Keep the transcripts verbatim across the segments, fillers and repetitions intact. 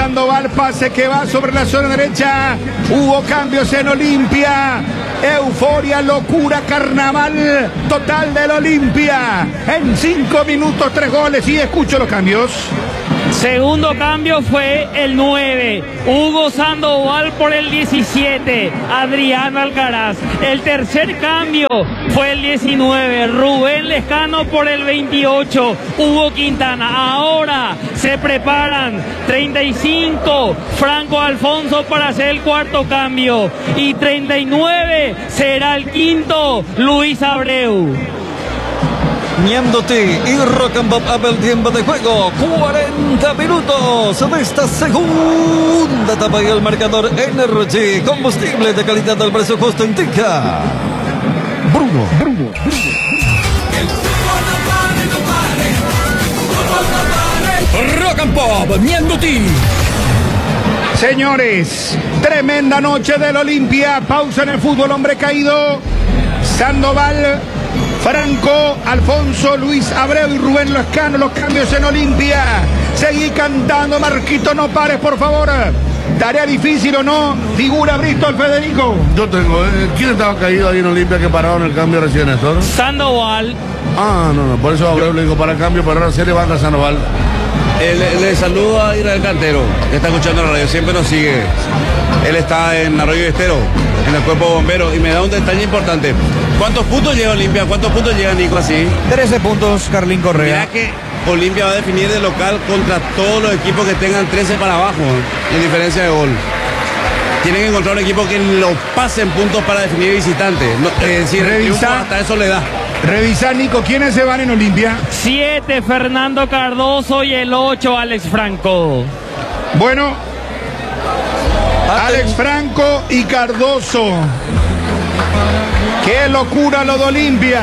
Sandoval, pase que va sobre la zona derecha. Hubo cambios en Olimpia. Euforia, locura, carnaval total del Olimpia. En cinco minutos, tres goles. Y escucho los cambios. Segundo cambio fue el nueve, Hugo Sandoval por el diecisiete, Adrián Alcaraz. El tercer cambio fue el diecinueve, Rubén Lescano por el veintiocho, Hugo Quintana. Ahora se preparan treinta y cinco, Franco Alfonso para hacer el cuarto cambio. Y treinta y nueve será el quinto, Luis Abreu. Ñandoti y Rock and Pop abre el tiempo de juego. cuarenta minutos de esta segunda etapa y el marcador Energy. Combustible de calidad al precio justo indica Bruno, Bruno, Bruno. Rock and Pop, Ñandoti. Señores, tremenda noche del Olimpia. Pausa en el fútbol, hombre caído. Sandoval, Franco, Alfonso, Luis Abreu y Rubén Lescano, los cambios en Olimpia. Seguí cantando, Marquito, no pares, por favor. Tarea difícil o no, figura Bristol, Federico. Yo tengo, ¿eh? ¿Quién estaba caído ahí en Olimpia que pararon el cambio recién, Néstor? Sandoval. Ah, no, no, por eso Abreu le dijo para el cambio, pero ahora se levanta Sandoval. Eh, le, le saludo a Israel Cantero, que está escuchando la radio, siempre nos sigue. Él está en Arroyo Estero, en el cuerpo de bomberos, y me da un detalle importante. ¿Cuántos puntos llega Olimpia? ¿Cuántos puntos llega Nico así? trece puntos, Carlín Correa. Mira que Olimpia va a definir de local contra todos los equipos que tengan trece para abajo, en diferencia de gol. Tienen que encontrar un equipo que lo pase en puntos para definir visitantes. No, es decir, Revisa, hasta eso le da. Revisa, Nico, ¿quiénes se van en Olimpia? siete, Fernando Cardoso, y el ocho, Alex Franco. Bueno, Alex Franco y Cardoso. ¡Qué locura lo de Olimpia!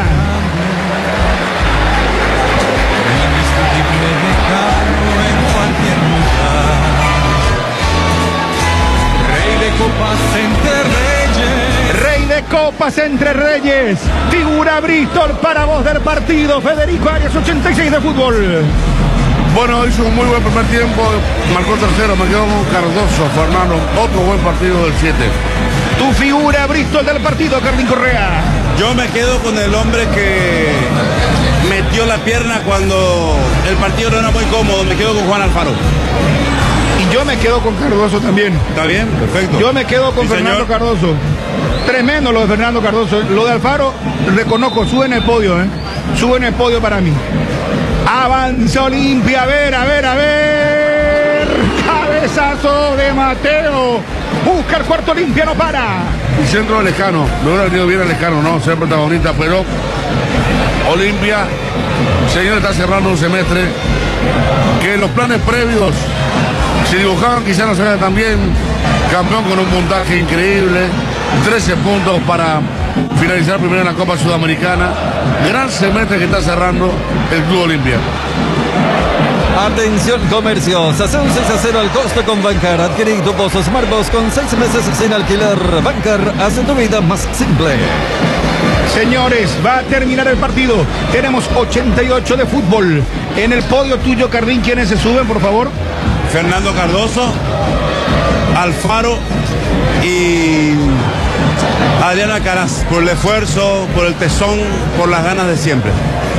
Rey de copas entre reyes. Rey de copas entre reyes. Figura Bristol para voz del partido. Federico Arias, ochenta y seis de fútbol. Bueno, hizo un muy buen primer tiempo, marcó tercero, me quedo con Cardoso, Fernando, otro buen partido del siete. Tu figura Bristol del partido, Carlín Correa. Yo me quedo con el hombre que metió la pierna cuando el partido no era muy cómodo, me quedo con Juan Alfaro. Y yo me quedo con Cardoso también. ¿Está bien? Perfecto. Yo me quedo con Sí, Fernando señor. Cardoso. Tremendo lo de Fernando Cardoso. Lo de Alfaro, reconozco, sube en el podio, ¿eh? Sube en el podio para mí. Avanza Olimpia, a ver, a ver, a ver. Cabezazo de Mateo. Busca el cuarto Olimpia, no para. Y centro de Lescano, me hubiera venido bien a Lescano, no, ser protagonista, pero Olimpia, señor, está cerrando un semestre que los planes previos se dibujaban, quizás no se vea tan bien. Campeón con un puntaje increíble, trece puntos para finalizar primero en la Copa Sudamericana. Gran semestre que está cerrando el Club Olimpia. Atención comercios, hace un seis a cero al costo con Bancar. Adquirí tu Pozo Smartbox con seis meses sin alquiler. Bancar hace tu vida más simple. Señores, va a terminar el partido. Tenemos ochenta y ocho de fútbol. En el podio tuyo, Carlín, ¿quiénes se suben, por favor? Fernando Cardoso, Alfaro y Adrián Alcaraz, por el esfuerzo, por el tesón, por las ganas de siempre.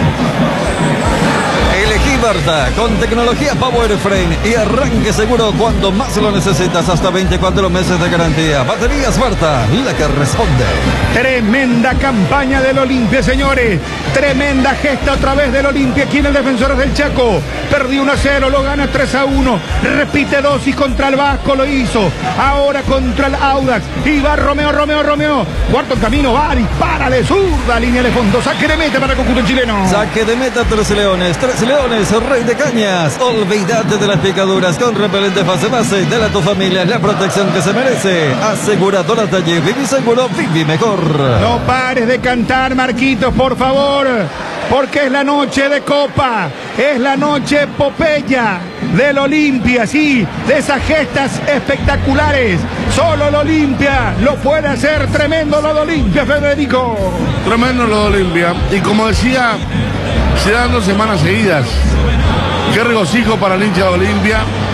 Elegí Berta con tecnología Power Frame y arranque seguro cuando más lo necesitas, hasta veinticuatro meses de garantía. Baterías Berta, la que responde. Tremenda campaña del Olimpia, señores. Tremenda gesta otra vez del Olimpia aquí en el Defensores del Chaco. Perdió uno a cero, lo gana tres a uno. Repite dosis contra el Vasco, lo hizo. Ahora contra el Audax. Y va Romeo, Romeo, Romeo. Cuarto en camino, va, dispara de zurda, línea de fondo. Saque de meta para el conjunto chileno. Saque de meta, Tres Leones. Tres Leones, Rey de Cañas. Olvídate de las picaduras con repelente fase base. Dale a tu familia la protección que se merece. Aseguradora Talle, viví seguro, viví mejor. No pares de cantar, Marquitos, por favor, porque es la noche de Copa, es la noche epopeya del Olimpia, sí, de esas gestas espectaculares. Solo el Olimpia lo puede hacer. Tremendo lo de Olimpia, Federico. Tremendo lo de Olimpia. Y como decía, se dan dos semanas seguidas. Qué regocijo para el hincha de Olimpia.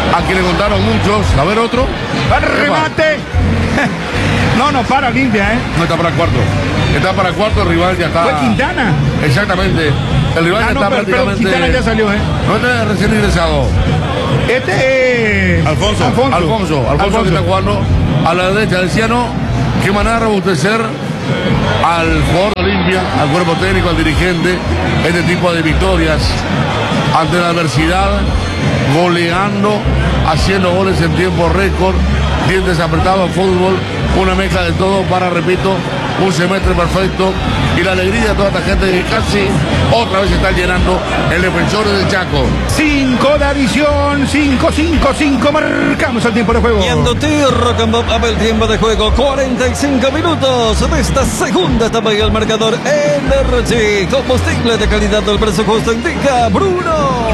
Aquí le contaron muchos. A ver otro. ¡Al remate! No, no para Olimpia, ¿eh? No está para cuarto. Está para cuarto, el rival ya está. Fue Quintana. Exactamente. El rival Ah, ya no, está pero, pero prácticamente. Quintana ya salió, ¿eh? No, este es recién ingresado. Este es. Alfonso. Alfonso. Alfonso, Alfonso que está jugando a la derecha del Ciano. Qué manera de robustecer al jugador de Olimpia, al cuerpo técnico, al dirigente, este tipo de victorias ante la adversidad, goleando, haciendo goles en tiempo récord, dientes apretados, fútbol, una mezcla de todo para, repito, un semestre perfecto y la alegría de toda esta gente que casi otra vez está llenando el Defensores del Chaco. Cinco de adición, cinco, cinco, cinco, marcamos el tiempo de juego. Miéndote, Rock and Pop abre el tiempo de juego, cuarenta y cinco minutos de esta segunda etapa y el marcador Energy, combustible de calidad del presupuesto indica Bruno.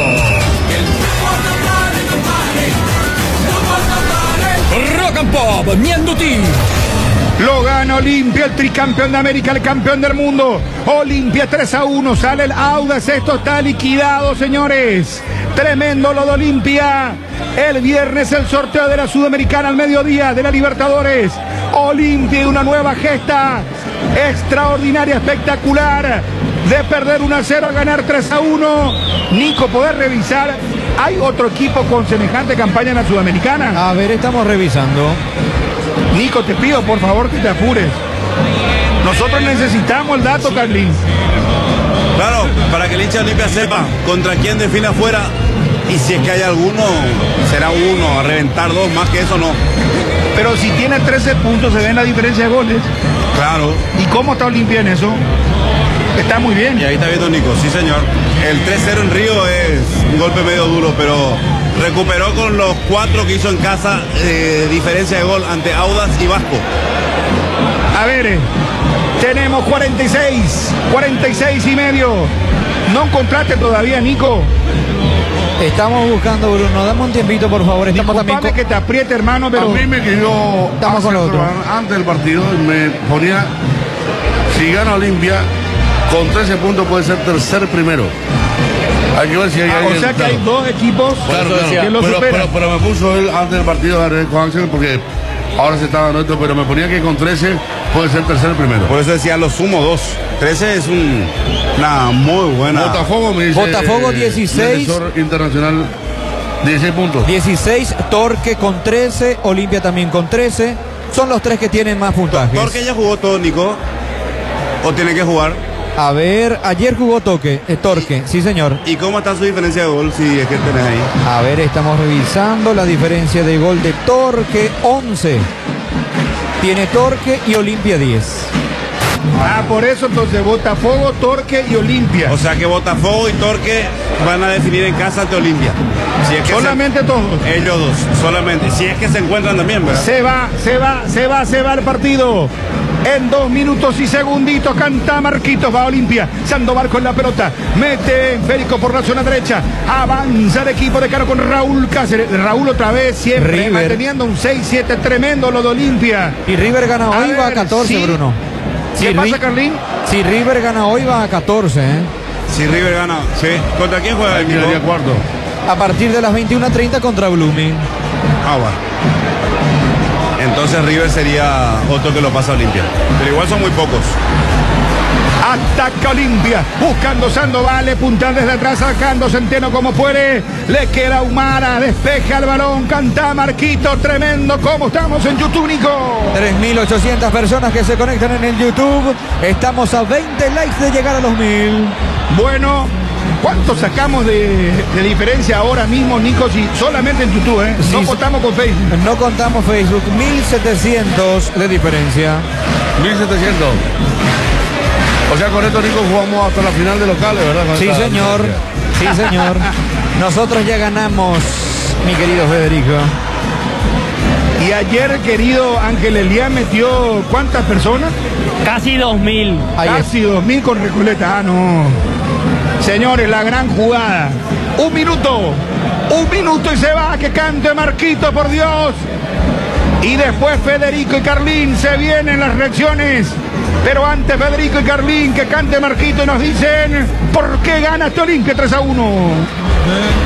Rock and Pop, Mienduti. Lo gana Olimpia, el tricampeón de América, el campeón del mundo. Olimpia tres a uno, sale el Audax, esto está liquidado, señores. Tremendo lo de Olimpia. El viernes el sorteo de la Sudamericana al mediodía de la Libertadores. Olimpia y una nueva gesta extraordinaria, espectacular. De perder uno a cero a ganar tres a uno. Nico, ¿podés revisar? ¿Hay otro equipo con semejante campaña en la Sudamericana? A ver, estamos revisando. Nico, te pido por favor que te apures. Nosotros necesitamos el dato, Carlín. Claro, para que el hincha de Olimpia sepa contra quién define afuera. Y si es que hay alguno, será uno, a reventar dos, más que eso no. Pero si tiene trece puntos, se ve en la diferencia de goles. Claro. ¿Y cómo está Olimpia en eso? Está muy bien. Y ahí está viendo Nico, sí señor. El tres cero en Río es un golpe medio duro, pero recuperó con los cuatro que hizo en casa, eh, diferencia de gol ante Audax y Vasco. A ver, eh, tenemos cuarenta y seis, cuarenta y seis y medio. No encontraste todavía, Nico. Estamos buscando, Bruno. Dame un tiempito, por favor. Estamos también Disculpame con... que te apriete, hermano, pero... A mí me quedó Estamos con lo otro. antes del partido, me ponía, si gana Olimpia, con trece puntos puede ser tercer primero. Hay que ver si hay Ah, alguien, o sea que claro. hay dos equipos Claro, claro. que lo pero, superan. pero, pero me puso él antes del partido con Axel porque ahora se estaba dando esto, pero me ponía que con trece puede ser tercer primero. Por eso decía, lo sumo dos. trece es un, una muy buena. Botafogo me dice. Botafogo eh, dieciséis. mi asesor internacional, dieciséis puntos. dieciséis, Torque con trece, Olimpia también con trece. Son los tres que tienen más puntajes. Torque ya jugó todo, Nico. ¿O tiene que jugar? A ver, ayer jugó Toque, eh, Torque, sí señor. ¿Y cómo está su diferencia de gol si es que tenés ahí? A ver, estamos revisando la diferencia de gol de Torque, once. Tiene Torque y Olimpia diez. Ah, por eso entonces Botafogo, Torque y Olimpia. O sea que Botafogo y Torque van a definir en casa ante Olimpia. Si es que Solamente se... todos. Ellos dos, solamente. Si es que se encuentran también, ¿verdad? Se va, se va, se va, se va el partido. En dos minutos y segunditos canta Marquitos, va Olimpia. Sandoval con la pelota. Mete Férico por la zona derecha. Avanza el equipo de Caro con Raúl Cáceres. Raúl otra vez, siempre River. manteniendo un seis siete tremendo lo de Olimpia. Y River gana A hoy, va a ver, catorce, sí. Bruno. ¿Qué Si pasa, Ri- Carlín? Si River gana hoy, va a catorce, ¿eh? Si River gana, sí. ¿Contra quién juega el Aquí equipo? daría cuarto. A partir de las veintiuna treinta contra Blooming. Ah, bueno. Entonces River sería otro que lo pasa a Olimpia. Pero igual son muy pocos. Ataca Olimpia, buscando Sandoval, puntal desde atrás, sacando Centeno como puede. Le queda Humara, despeja el balón, canta Marquito, tremendo. ¿Cómo estamos en YouTube, Nico? tres mil ochocientas personas que se conectan en el YouTube. Estamos a veinte likes de llegar a los mil. Bueno, ¿cuánto sacamos de, de diferencia ahora mismo, Nico? Si solamente en YouTube, ¿eh? No Sí, contamos con Facebook. No contamos Facebook, mil setecientos de diferencia. mil setecientos. O sea, con esto, Nico, jugamos hasta la final de locales, ¿verdad? Con Sí, esta señor. diferencia. Sí, señor. Nosotros ya ganamos, mi querido Federico. Y ayer, querido Ángel Elián, metió ¿cuántas personas? Casi dos mil. Ahí es. Casi dos mil con Recoleta. Ah, no. Señores, la gran jugada. Un minuto. Un minuto y se va. Que cante Marquito, por Dios. Y después Federico y Carlín se vienen las reacciones. Pero antes Federico y Carlín, que cante Marquito y nos dicen ¿por qué gana este Olimpia tres a uno?